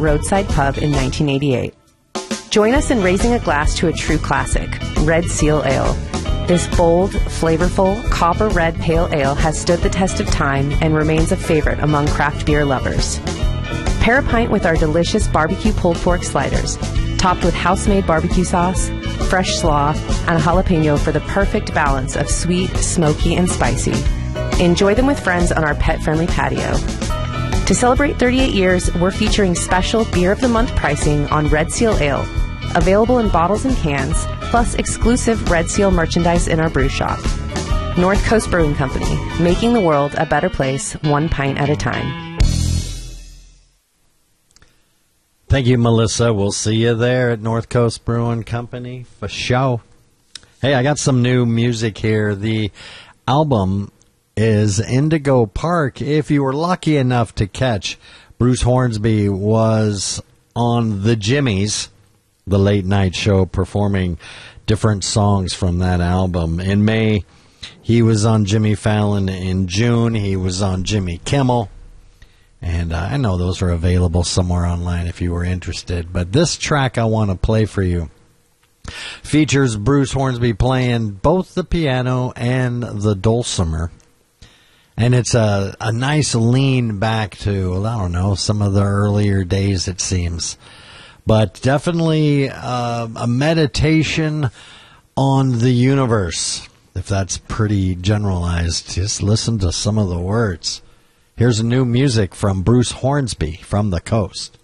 roadside pub in 1988. Join us in raising a glass to a true classic, Red Seal Ale. This bold, flavorful, copper red pale ale has stood the test of time and remains a favorite among craft beer lovers. Pair a pint with our delicious barbecue pulled pork sliders, topped with house-made barbecue sauce, fresh slaw, and a jalapeno for the perfect balance of sweet, smoky, and spicy. Enjoy them with friends on our pet-friendly patio. To celebrate 38 years, we're featuring special Beer of the Month pricing on Red Seal Ale, available in bottles and cans, plus exclusive Red Seal merchandise in our brew shop. North Coast Brewing Company, making the world a better place, one pint at a time. Thank you, Melissa. We'll see you there at North Coast Brewing Company for show. Hey, I got some new music here. The album is Indigo Park. If you were lucky enough to catch, Bruce Hornsby was on The Jimmys, the late night show, performing different songs from that album. In May, he was on Jimmy Fallon. In June, he was on Jimmy Kimmel. And I know those are available somewhere online if you were interested. But this track I want to play for you features Bruce Hornsby playing both the piano and the dulcimer. And it's a nice lean back to, I don't know, some of the earlier days, it seems. But definitely a meditation on the universe. If that's pretty generalized, just listen to some of the words. Here's new music from Bruce Hornsby from the coast.